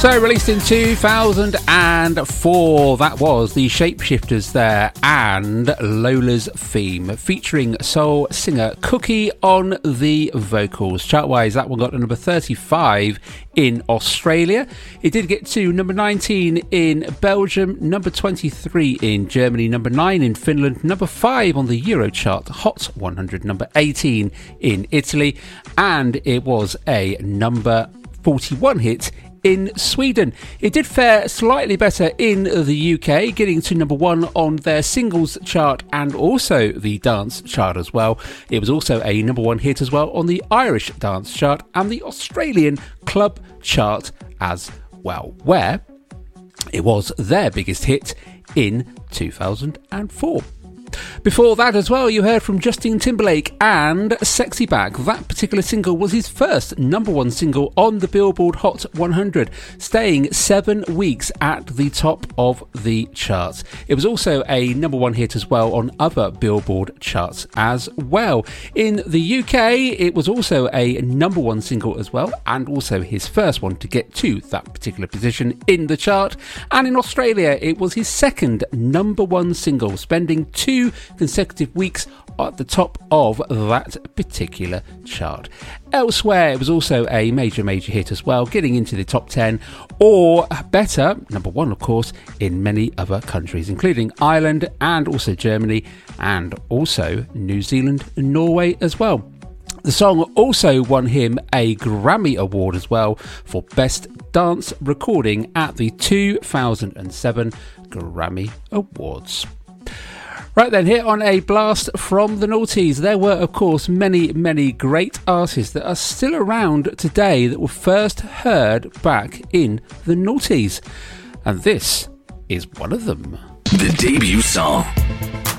So, released in 2004, that was the Shapeshifters there and Lola's Theme, featuring soul singer Cookie on the vocals. Chart-wise, that one got to number 35 in Australia. It did get to number 19 in Belgium, number 23 in Germany, number 9 in Finland, number 5 on the Eurochart Hot 100, number 18 in Italy, and it was a number 41 hit in Sweden. It did fare slightly better in the UK, getting to number 1 on their singles chart and also the dance chart as well. It was also a number 1 hit as well on the Irish dance chart and the Australian club chart as well, where it was their biggest hit in 2004. Before that as well, you heard from Justin Timberlake and Sexy Back. That particular single was his first number 1 single on the Billboard Hot 100, staying 7 weeks at the top of the charts. It was also a number 1 hit as well on other Billboard charts as well. In the UK, it was also a number 1 single as well, and also his first one to get to that particular position in the chart. And in Australia, it was his second number 1 single, spending 2 consecutive weeks at the top of that particular chart. Elsewhere, it was also a major hit as well, getting into the top 10 or better, number 1 of course, in many other countries, including Ireland and also Germany and also New Zealand and Norway as well. The song also won him a Grammy Award as well for Best Dance Recording at the 2007 Grammy Awards. Right then, here on A Blast from the Noughties, there were of course many great artists that are still around today that were first heard back in the noughties, and this is one of them. The debut song.